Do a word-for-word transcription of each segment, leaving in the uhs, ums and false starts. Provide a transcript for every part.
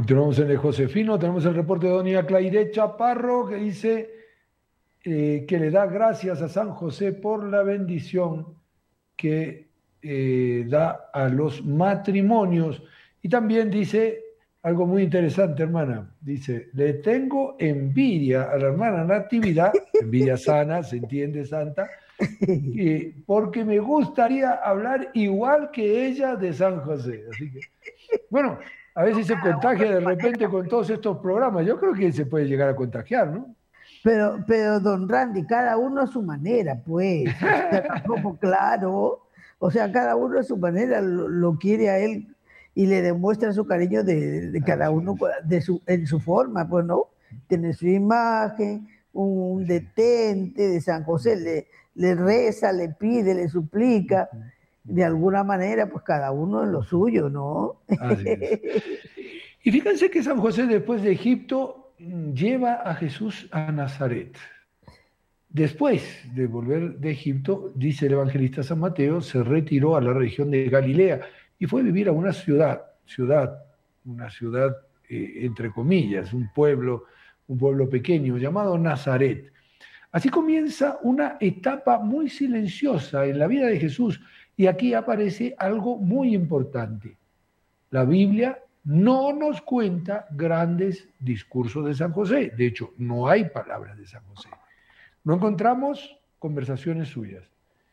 Continuamos en el Josefino, tenemos el reporte de doña Claire Chaparro que dice eh, que le da gracias a San José por la bendición que eh, da a los matrimonios. Y también dice algo muy interesante, hermana. Dice, le tengo envidia a la hermana Natividad, envidia sana, se entiende, santa, que, porque me gustaría hablar igual que ella de San José. Así que, bueno, a veces se contagia de repente con todos estos programas. Yo creo que se puede llegar a contagiar, ¿no? Pero, pero, don Randy, cada uno a su manera, pues. O sea, tampoco, claro. O sea, cada uno a su manera lo, lo quiere a él y le demuestra su cariño de, de cada Así uno es. de su, en su forma, pues, ¿no? Tiene su imagen, un Así es. detente de San José, le, le reza, le pide, le suplica. De alguna manera, pues cada uno en lo suyo, ¿no? Así es. Y fíjense que San José después de Egipto lleva a Jesús a Nazaret. Después de volver de Egipto, dice el evangelista San Mateo, se retiró a la región de Galilea y fue a vivir a una ciudad, ciudad, una ciudad eh, entre comillas, un pueblo, un pueblo pequeño llamado Nazaret. Así comienza una etapa muy silenciosa en la vida de Jesús y aquí aparece algo muy importante. La Biblia no nos cuenta grandes discursos de San José, de hecho no hay palabras de San José. No encontramos conversaciones suyas.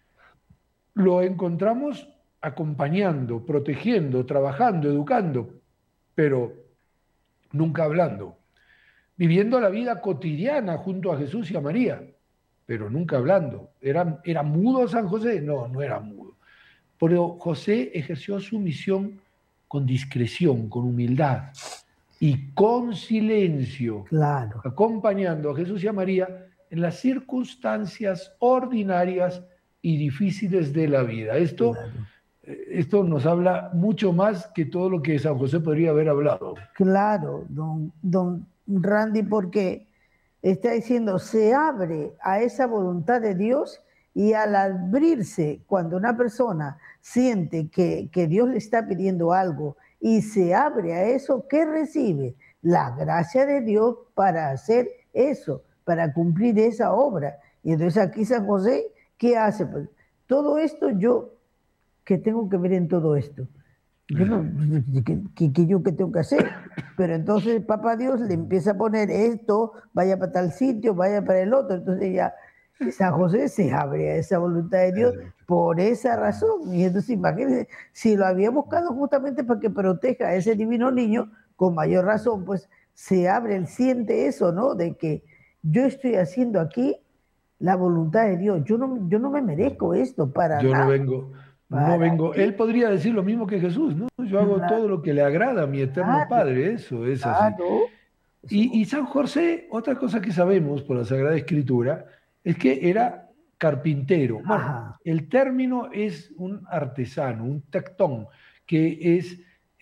Lo encontramos acompañando, protegiendo, trabajando, educando, pero nunca hablando. Viviendo la vida cotidiana junto a Jesús y a María, pero nunca hablando. ¿Era, era mudo San José? No, no era mudo. Pero José ejerció su misión con discreción, con humildad y con silencio, Claro. acompañando a Jesús y a María en las circunstancias ordinarias y difíciles de la vida. Esto, Claro. esto nos habla mucho más que todo lo que San José podría haber hablado. Claro, don, don Randy, porque está diciendo, se abre a esa voluntad de Dios y al abrirse, cuando una persona siente que, que Dios le está pidiendo algo y se abre a eso, ¿qué recibe? La gracia de Dios para hacer eso, para cumplir esa obra. Y entonces aquí San José, ¿qué hace? Pues todo esto yo, ¿qué tengo que ver en todo esto? Yo no, ¿qué, qué, yo qué tengo que hacer? Pero entonces Papá Dios le empieza a poner esto, vaya para tal sitio, vaya para el otro. Entonces ya San José se abre a esa voluntad de Dios por esa razón. Y entonces imagínense, si lo había buscado justamente para que proteja a ese divino niño, con mayor razón, pues se abre, él siente eso, ¿no? De que yo estoy haciendo aquí la voluntad de Dios. Yo no, yo no me merezco esto para Yo no nada. vengo, no Para vengo. Él podría decir lo mismo que Jesús, ¿no? Yo hago todo lo que le agrada a mi eterno Claro, Padre, eso es así. claro. Y, y San José, otra cosa que sabemos por la Sagrada Escritura, es que era carpintero. Bueno, Ajá. el término es un artesano, un tectón, que es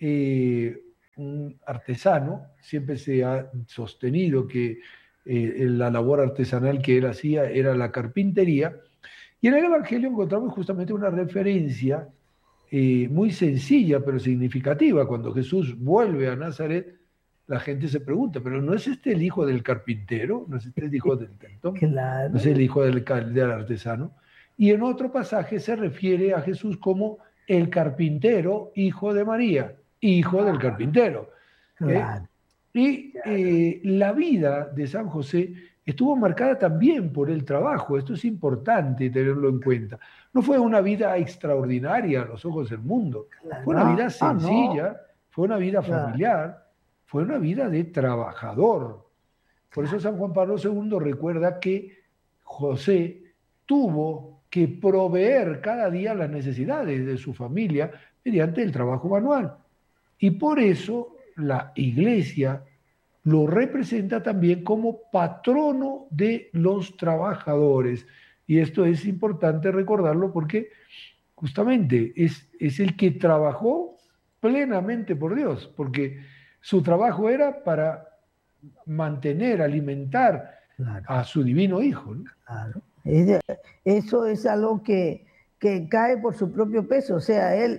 eh, un artesano. Siempre se ha sostenido que eh, la labor artesanal que él hacía era la carpintería. Y en el Evangelio encontramos justamente una referencia eh, muy sencilla pero significativa. Cuando Jesús vuelve a Nazaret, la gente se pregunta, pero ¿no es este el hijo del carpintero? ¿No es este el hijo del tentón? ¿No es el Claro. hijo del, del artesano? Y en otro pasaje se refiere a Jesús como el carpintero, hijo de María, hijo del carpintero. ¿eh? Claro. Y eh, la vida de San José estuvo marcada también por el trabajo. Esto es importante tenerlo en cuenta. No fue una vida extraordinaria a los ojos del mundo. Fue una vida No, no, no. sencilla, fue una vida Claro, familiar, fue una vida de trabajador. Por eso claro. San Juan Pablo segundo recuerda que José tuvo que proveer cada día las necesidades de su familia mediante el trabajo manual. Y por eso la iglesia lo representa también como patrono de los trabajadores. Y esto es importante recordarlo porque justamente es, es el que trabajó plenamente por Dios, porque su trabajo era para mantener, alimentar Claro, a su divino Hijo, ¿no? claro. Eso es algo que, que cae por su propio peso. O sea, él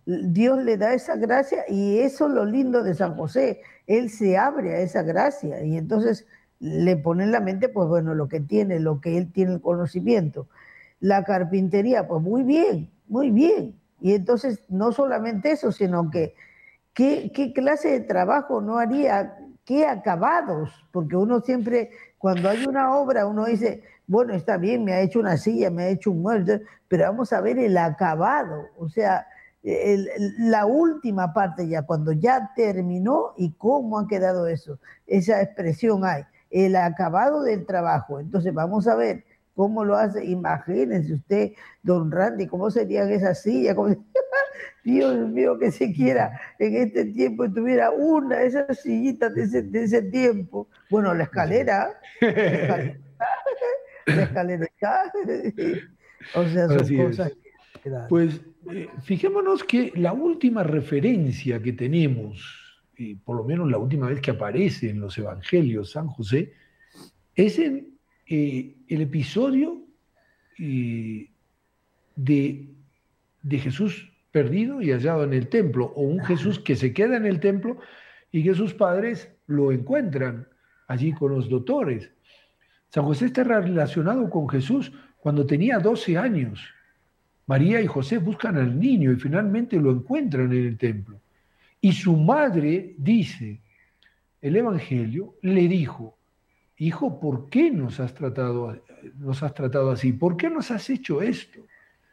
Dios le da esa gracia y eso es lo lindo de San José. Él se abre a esa gracia y entonces le pone en la mente, pues bueno, lo que tiene, lo que él tiene el conocimiento. La carpintería, pues muy bien, muy bien. Y entonces no solamente eso, sino que qué, qué clase de trabajo no haría, qué acabados, porque uno siempre, cuando hay una obra, uno dice, bueno, está bien, me ha hecho una silla, me ha hecho un mueble, pero vamos a ver el acabado, o sea, el, el, la última parte ya, cuando ya terminó y cómo ha quedado eso, esa expresión hay, el acabado del trabajo. Entonces vamos a ver cómo lo hace, imagínense usted, don Randy, cómo serían esas sillas, ¿cómo... Dios mío, que siquiera en este tiempo tuviera una de esas sillitas de ese, de ese tiempo. Bueno, la escalera, la escalera, la escalera está. O sea, son Así cosas es. que dan. Pues eh, fijémonos que la última referencia que tenemos, y por lo menos la última vez que aparece en los evangelios San José, es en eh, el episodio eh, de, de Jesús perdido y hallado en el templo, o un Jesús que se queda en el templo y que sus padres lo encuentran allí con los doctores. San José está relacionado con Jesús cuando tenía doce años. María y José buscan al niño y finalmente lo encuentran en el templo. Y su madre, dice el Evangelio, le dijo, hijo, ¿por qué nos has tratado, nos has tratado así? ¿Por qué nos has hecho esto?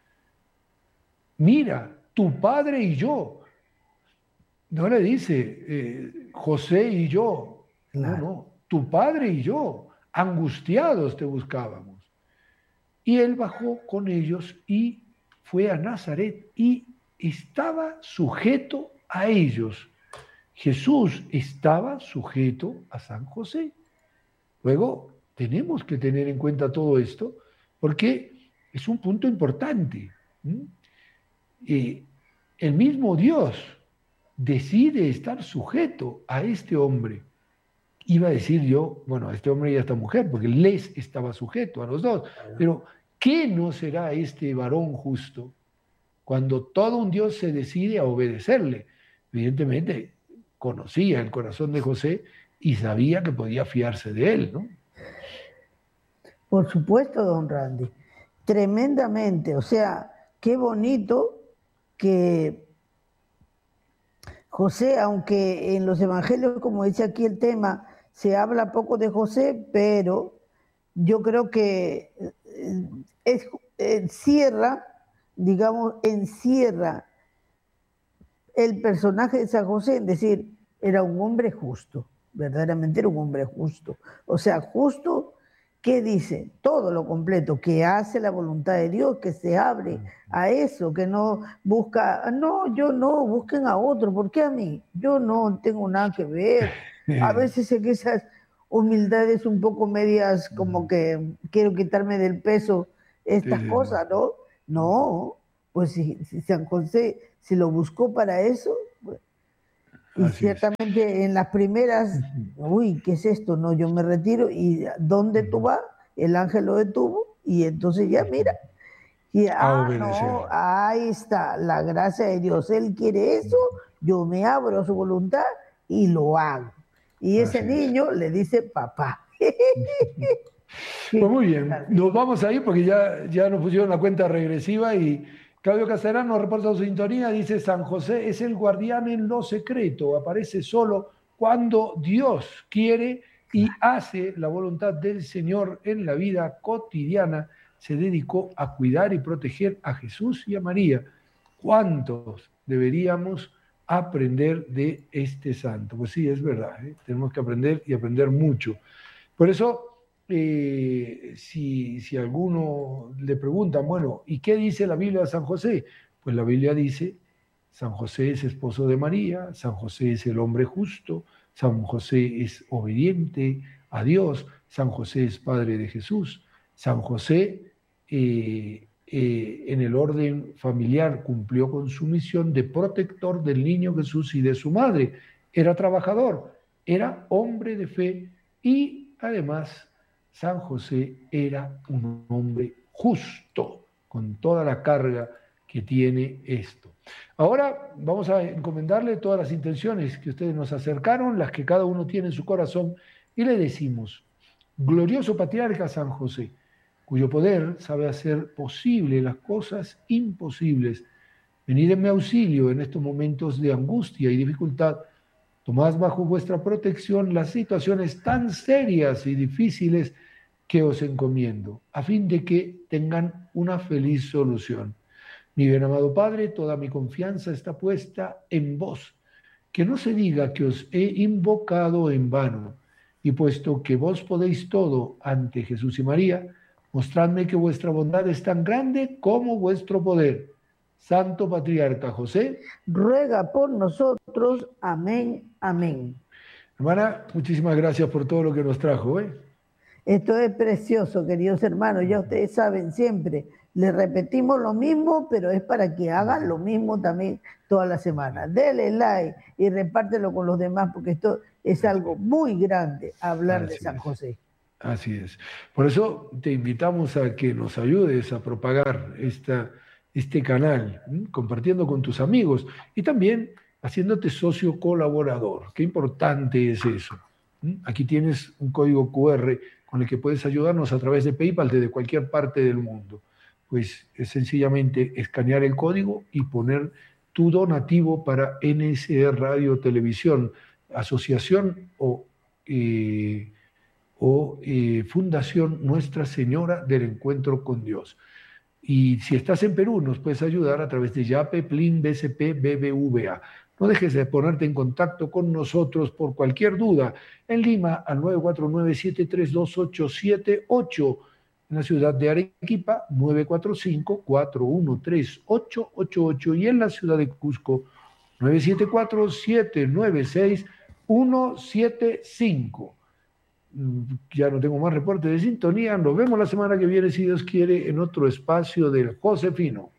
Mira, tu padre y yo. No le dice eh, José y yo. No, Claro. no, tu padre y yo, angustiados te buscábamos. Y él bajó con ellos y fue a Nazaret y estaba sujeto a ellos. Jesús estaba sujeto a San José. Luego, tenemos que tener en cuenta todo esto porque es un punto importante. ¿Mm? Eh, el mismo Dios decide estar sujeto a este hombre. Iba a decir yo, bueno, a este hombre y a esta mujer, porque les estaba sujeto a los dos, pero ¿qué no será este varón justo cuando todo un Dios se decide a obedecerle? Evidentemente, conocía el corazón de José y sabía que podía fiarse de él, ¿no? Por supuesto, don Randy. Tremendamente. O sea, qué bonito que José, aunque en los evangelios, como dice aquí el tema, se habla poco de José, pero yo creo que es, encierra, digamos, encierra el personaje de San José, es decir, era un hombre justo, verdaderamente era un hombre justo. O sea, justo, ¿qué dice? Todo lo completo, que hace la voluntad de Dios, que se abre a eso, que no busca, no, yo no, busquen a otro, ¿por qué a mí? Yo no tengo nada que ver. A veces en esas humildades un poco medias, como que quiero quitarme del peso estas Sí, sí, sí. cosas, ¿no? No, pues si, si San José si lo buscó para eso, pues, y Así es. ciertamente en las primeras, uy, ¿qué es esto? No, yo me retiro y ¿dónde tú vas? El ángel lo detuvo y entonces ya mira, y A ah, no, obedecer. ahí está la gracia de Dios, Él quiere eso, yo me abro a su voluntad y lo hago. Y ese Así es. niño le dice papá. Pues muy bien, nos vamos a ir porque ya, ya nos pusieron la cuenta regresiva y Claudio Castellano reporta su sintonía, dice San José es el guardián en lo secreto, aparece solo cuando Dios quiere y hace la voluntad del Señor en la vida cotidiana, se dedicó a cuidar y proteger a Jesús y a María. ¿Cuántos deberíamos aprender de este santo? Pues sí, es verdad, ¿eh? Tenemos que aprender y aprender mucho. Por eso, eh, si, si a alguno le preguntan, bueno, ¿y qué dice la Biblia de San José? Pues la Biblia dice, San José es esposo de María, San José es el hombre justo, San José es obediente a Dios, San José es padre de Jesús, San José eh, eh, en el orden familiar cumplió con su misión de protector del niño Jesús y de su madre. Era trabajador, era hombre de fe y además San José era un hombre justo, con toda la carga que tiene esto. Ahora vamos a encomendarle todas las intenciones que ustedes nos acercaron, las que cada uno tiene en su corazón, y le decimos: glorioso patriarca San José, cuyo poder sabe hacer posible las cosas imposibles, venid en mi auxilio en estos momentos de angustia y dificultad. Tomad bajo vuestra protección las situaciones tan serias y difíciles que os encomiendo, a fin de que tengan una feliz solución. Mi bien amado Padre, toda mi confianza está puesta en vos. Que no se diga que os he invocado en vano, y puesto que vos podéis todo ante Jesús y María, mostradme que vuestra bondad es tan grande como vuestro poder. Santo Patriarca José, ruega por nosotros. Amén, amén. Hermana, muchísimas gracias por todo lo que nos trajo, ¿eh? Esto es precioso, queridos hermanos. Ya ustedes saben, siempre les repetimos lo mismo, pero es para que hagan lo mismo también toda la semana. Dele like y repártelo con los demás, porque esto es algo muy grande, hablar Así de San es. José. Así es. Por eso te invitamos a que nos ayudes a propagar esta, este canal, ¿m? Compartiendo con tus amigos y también haciéndote socio colaborador. Qué importante es eso. ¿M? Aquí tienes un código cu erre con el que puedes ayudarnos a través de PayPal desde cualquier parte del mundo. Pues es sencillamente escanear el código y poner tu donativo para N S E Radio Televisión, asociación o... Eh, o eh, Fundación Nuestra Señora del Encuentro con Dios. Y si estás en Perú, nos puedes ayudar a través de Yape, Plin, B C P, B B V A. No dejes de ponerte en contacto con nosotros por cualquier duda. En Lima, al nueve cuatro nueve, siete tres dos, ocho siete ocho. En la ciudad de Arequipa, nueve cuatro cinco, cuatro uno tres, ocho ocho ocho. Y en la ciudad de Cusco, nueve siete cuatro, siete nueve seis, uno siete cinco. Ya no tengo más reporte de sintonía. Nos vemos la semana que viene, si Dios quiere, en otro espacio del Josefino.